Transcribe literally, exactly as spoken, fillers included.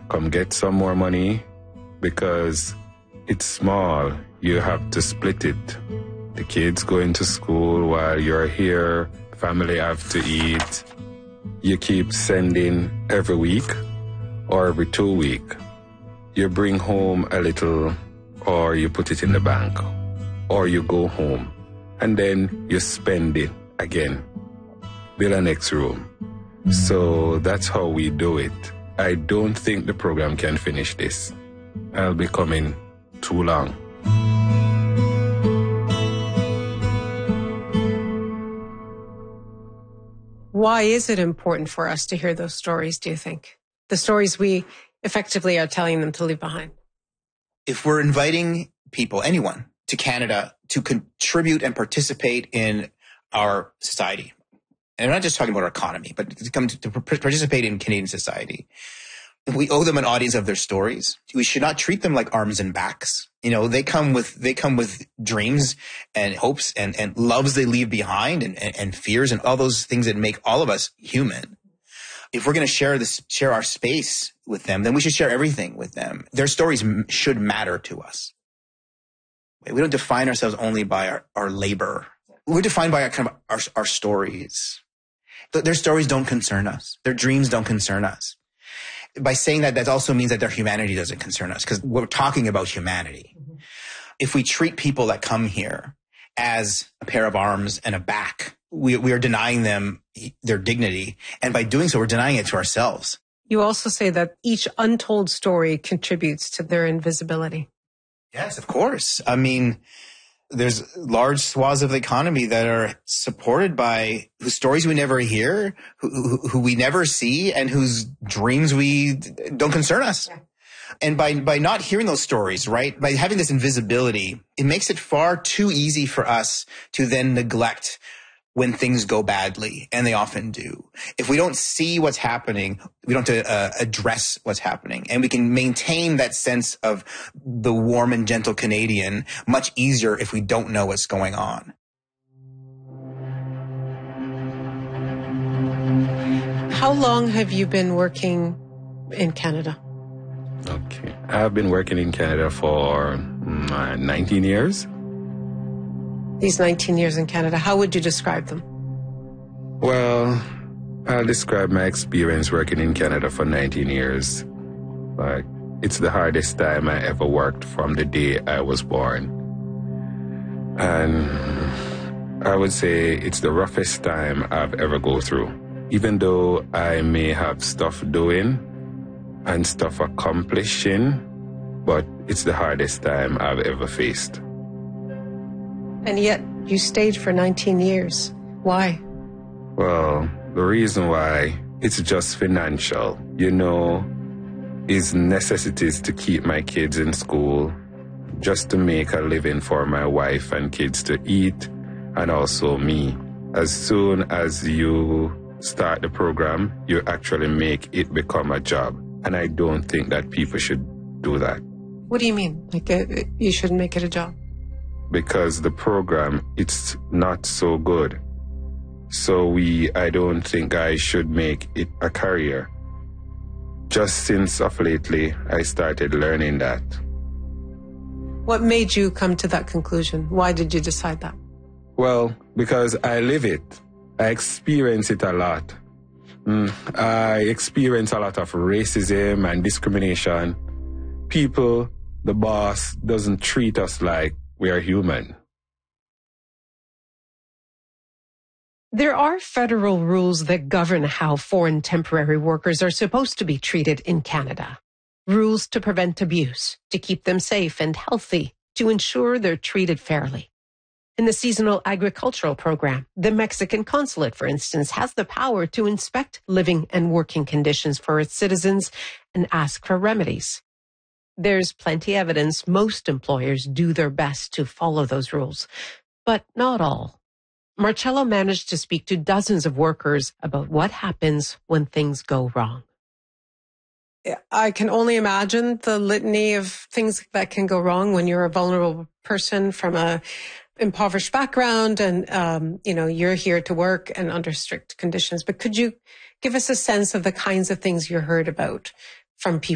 come get some more money because it's small. You have to split it. The kids going to school while you're here, family have to eat. You keep sending every week or every two weeks. You bring home a little or you put it in the bank or you go home and then you spend it again. Build a next room. So that's how we do it. I don't think the program can finish this. I'll be coming too long. Why is it important for us to hear those stories, do you think? The stories we effectively are telling them to leave behind. If we're inviting people, anyone, to Canada to contribute and participate in our society, and I'm not just talking about our economy, but to come to, to participate in Canadian society, we owe them an audience of their stories. We should not treat them like arms and backs. You know, they come with, they come with dreams and hopes and, and loves they leave behind and, and, and fears and all those things that make all of us human. If we're going to share this, share our space with them, then we should share everything with them. Their stories m- should matter to us. We don't define ourselves only by our, our labor. We're defined by our kind of our, our stories. Their stories don't concern us. Their dreams don't concern us. By saying that, that also means that their humanity doesn't concern us because we're talking about humanity. Mm-hmm. If we treat people that come here as a pair of arms and a back, we, we are denying them their dignity. And by doing so, we're denying it to ourselves. You also say that each untold story contributes to their invisibility. Yes, of course. I mean, there's large swaths of the economy that are supported by whose stories we never hear, who, who, who we never see, and whose dreams we don't concern us. Yeah. And by, by not hearing those stories, right, by having this invisibility, it makes it far too easy for us to then neglect when things go badly, and they often do. If we don't see what's happening, we don't have to uh, address what's happening. And we can maintain that sense of the warm and gentle Canadian much easier if we don't know what's going on. How long have you been working in Canada? Okay. I've been working in Canada for uh, nineteen years. These nineteen years in Canada, how would you describe them? Well, I'll describe my experience working in Canada for nineteen years. Like, it's the hardest time I ever worked from the day I was born. And I would say it's the roughest time I've ever go through. Even though I may have stuff doing and stuff accomplishing, but it's the hardest time I've ever faced. And yet you stayed for nineteen years. Why? Well, the reason why, it's just financial. You know, it's necessities to keep my kids in school, just to make a living for my wife and kids to eat, and also me. As soon as you start the program, you actually make it become a job. And I don't think that people should do that. What do you mean? Like, uh, you shouldn't make it a job? Because the program, it's not so good. So we, I don't think I should make it a career. Just since of lately, I started learning that. What made you come to that conclusion? Why did you decide that? Well, because I live it. I experience it a lot. Mm, I experience a lot of racism and discrimination. People, the boss, doesn't treat us like we are human. There are federal rules that govern how foreign temporary workers are supposed to be treated in Canada. Rules to prevent abuse, to keep them safe and healthy, to ensure they're treated fairly. In the seasonal agricultural program, the Mexican consulate, for instance, has the power to inspect living and working conditions for its citizens and ask for remedies. There's plenty of evidence most employers do their best to follow those rules, but not all. Marcello managed to speak to dozens of workers about what happens when things go wrong. I can only imagine the litany of things that can go wrong when you're a vulnerable person from a impoverished background and, um, you know, you're here to work and under strict conditions. But could you give us a sense of the kinds of things you heard about from people